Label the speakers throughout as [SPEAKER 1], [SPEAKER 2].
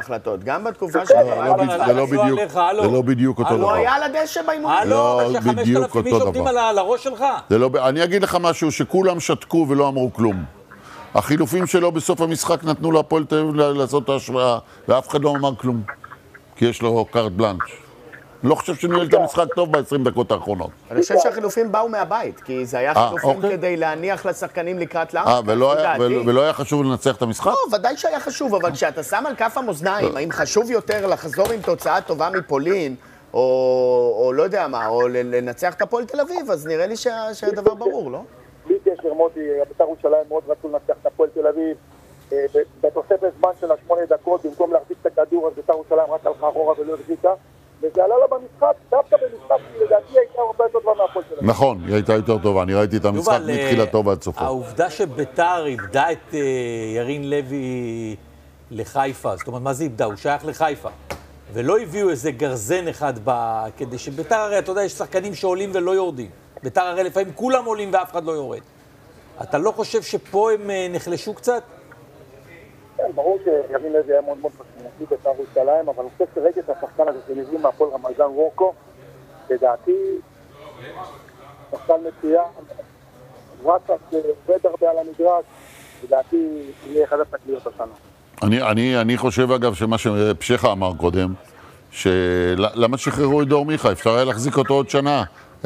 [SPEAKER 1] ההחלטות, גם בתקופה של...
[SPEAKER 2] זה לא בדיוק אותו דבר.
[SPEAKER 1] הוא היה על הדשא באימונים.
[SPEAKER 2] לא בדיוק אותו
[SPEAKER 3] איש עומדים
[SPEAKER 2] דבר.
[SPEAKER 3] על הראש שלך.
[SPEAKER 2] אני אגיד לך משהו, שכולם שתקו ולא אמרו כלום. החילופים שלו בסוף המשחק נתנו להפועל תל אביב לעשות את ההשוואה, ואף אחד לא אמר כלום, כי יש לו קארט בלנץ'. אני לא חושב שניהל את המשחק טוב ב-20 דקות האחרונות.
[SPEAKER 1] אני חושב שהחילופים באו מהבית, כי זה היה חילופים כדי להניח לשחקנים לקראת למה.
[SPEAKER 2] ולא היה חשוב לנצח את המשחק?
[SPEAKER 1] לא, ודאי שהיה חשוב, אבל כשאתה שם על כף המאזניים, האם חשוב יותר לחזור עם תוצאה טובה מפולין, או לא יודע מה, או לנצח את הפועל תל אביב, אז נראה לי שהדבר ברור, לא?
[SPEAKER 4] בלי קשר, מוטי, בית"ר ירושלים מאוד רצו לנצח את הפועל תל אביב. בתוספת זמן של 8 דקות, במקום להחזיק את הכדור, אז בית"ר ירושלים רק הלכה אחורה ולא החזיקה. וזה עלה לה במשחק, דווקא במשחק, לדעתי הייתה הרבה יותר טובה מהפועל תל אביב.
[SPEAKER 2] נכון, היא הייתה יותר טובה, אני ראיתי את המשחק מתחילתו ועד סופו.
[SPEAKER 3] העובדה שבית"ר איבדה את ירין לוי לחיפה, זאת אומרת, מה זה איבדה? הוא שייך לחיפה. ולא הביאו איזה גרזן אחד כדי שבית"ר, הרי אתה יודע, יש שחקנים שעולים ולא יורדים. בית"ר הרי לפעמים כולם עולים ואף אחד לא יורד. אתה לא חושב שפה הם נחלשו קצת?
[SPEAKER 4] כן, ברור שירין לוי היה מאוד מאוד משמעותי בית"ר ירושלים, אבל אני חושב שרגע את השחקן הזה שמביא מהפועל רמת גן וורקו, לדעתי, שחקן מצוין, רצה שעובד הרבה על המגרש, לדעתי יהיה אחד התקליות השנה.
[SPEAKER 2] אני חושב אגב שמה שפשחה אמר קודם, שלמה שחררו את דור מיכה, אפשר היה להחזיק אותו עוד שנה.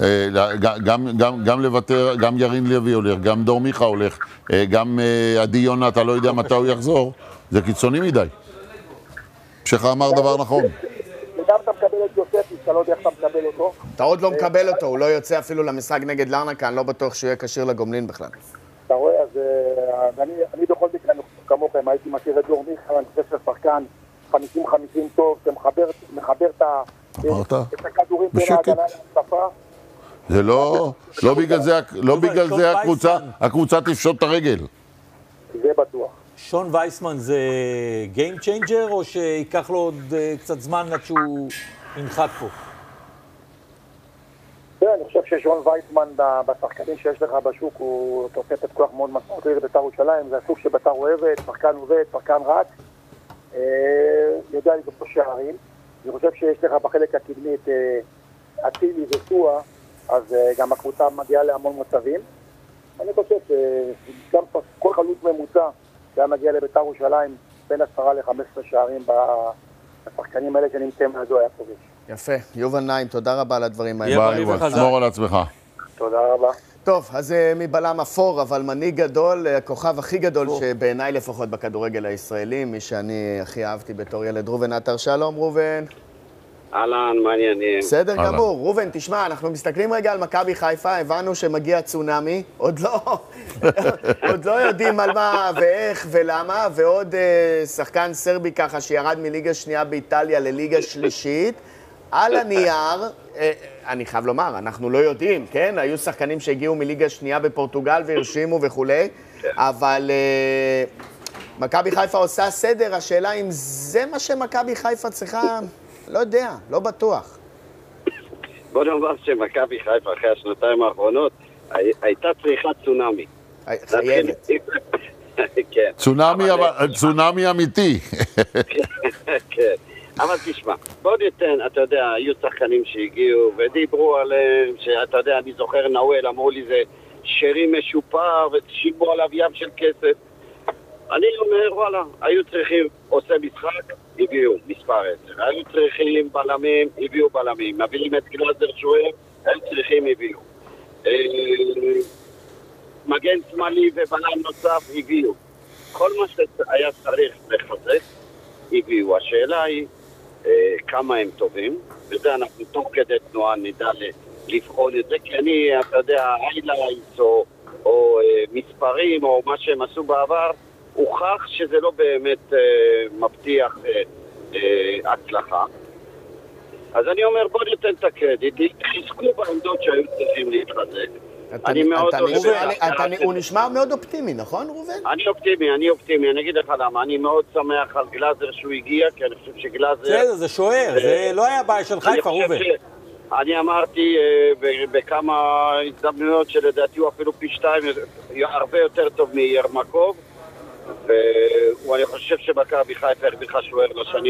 [SPEAKER 2] גם לוותר, גם ירין לוי הולך, גם דור מיכה הולך, גם עדי יונה, אתה לא יודע מתי הוא יחזור, זה קיצוני מדי. פשחה אמר דבר נכון.
[SPEAKER 4] וגם אתה מקבל את יוספי, אתה לא יודע איך אתה מקבל אותו.
[SPEAKER 1] אתה עוד לא מקבל אותו, הוא לא יוצא אפילו למשחק נגד לרנקה, אני לא בטוח שהוא יהיה כשיר לגומלין בכלל.
[SPEAKER 4] אתה רואה, אז אני בכל מקרה, כמוכם, הייתי מכיר את דור מיכה, אני חושב ששחקן 50-50 טוב, שמחבר את הכדורים בין ההגנה להצפה.
[SPEAKER 2] זה לא בגלל זה הקבוצה תפשוט את הרגל.
[SPEAKER 4] זה בטוח.
[SPEAKER 3] שון וייסמן זה גיים צ'יינג'ר, או שיקח לו עוד קצת זמן עד שהוא ינחת פה?
[SPEAKER 4] אני חושב ששון וייסמן בשחקנים שיש לך בשוק הוא תוספת כוח מאוד משמעותי לבית"ר ירושלים, זה הסוג שבית"ר אוהבת, שחקן עובד, שחקן רץ, יודע לגבות שערים. אני חושב שיש לך בחלק הקדמי את אצילי וסואה, אז גם הקבוצה מגיעה להמון מצבים. אני חושב שגם כל חלוץ ממוצע היה מגיע לבית"ר ירושלים בין 10 ל-15 שערים בשחקנים האלה שנמצאים מהזו היה כובש.
[SPEAKER 1] יפה. יובל נעים, תודה רבה על הדברים האלה.
[SPEAKER 2] ביי יובל, שמור על עצמך.
[SPEAKER 4] תודה רבה.
[SPEAKER 1] טוב, אז מבלם אפור, אבל מנהיג גדול, הכוכב הכי גדול שבעיניי לפחות בכדורגל הישראלי, מי שאני הכי אהבתי בתור ילד, ראובן עטר. שלום, ראובן.
[SPEAKER 5] אהלן, מעניינים.
[SPEAKER 1] בסדר גמור. ראובן, תשמע, אנחנו מסתכלים רגע על מכבי חיפה, הבנו שמגיע צונאמי, עוד לא יודעים על מה ואיך ולמה, ועוד שחקן סרבי ככה שירד מליגה שנייה באיטליה לליגה שלישית. על הנייר, אני חייב לומר, אנחנו לא יודעים, כן? היו שחקנים שהגיעו מליגה שנייה בפורטוגל והרשימו וכו', אבל מכבי חיפה עושה סדר, השאלה אם זה מה שמכבי חיפה צריכה... לא יודע, לא בטוח.
[SPEAKER 5] בוא נאמר שמכבי חיפה אחרי השנתיים האחרונות הייתה צריכה צונאמי.
[SPEAKER 1] חייבת.
[SPEAKER 5] כן.
[SPEAKER 2] צונאמי אמיתי.
[SPEAKER 5] כן. אבל תשמע, בוא ניתן, אתה יודע, היו שחקנים שהגיעו ודיברו עליהם, שאתה יודע, אני זוכר נאואל, אמרו לי זה שרי משופר ושילמו עליו ים של כסף. אני אומר, וואלה, היו צריכים עושה משחק, הביאו מספר 10. היו צריכים בלמים, הביאו בלמים. מביאים את גלאזר שוער, הם צריכים, הביאו. מגן שמאלי ובלם נוסף, הביאו. כל מה שהיה צריך לחזק, הביאו. השאלה היא כמה הם טובים, וזה אנחנו תוך כדי תנועה נדע לבחון את זה, כי אני, אתה יודע, היילייטס או מספרים או מה שהם עשו בעבר, הוכח שזה לא באמת מבטיח הצלחה. אז אני אומר, בוא ניתן את הקרדיט, חזקו בעמדות שהיו צריכים להתחזק.
[SPEAKER 1] הוא נשמע מאוד אופטימי, נכון, ראובן?
[SPEAKER 5] אני אופטימי, אני אגיד לך למה, אני מאוד שמח על גלאזר שהוא הגיע, כי אני חושב שגלאזר...
[SPEAKER 3] זה שוער, זה לא היה בעיה של חיפה, ראובן.
[SPEAKER 5] אני אמרתי בכמה הזדמנויות שלדעתי הוא אפילו פי 2, הרבה יותר טוב מירמקוב, ואני חושב שמכבי חיפה הרוויחה שוער לשנים